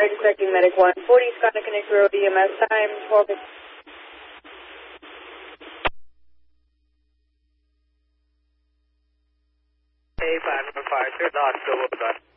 expecting Medic 140, Scott Connect Road, EMS time, 12. A515, clear the hospital,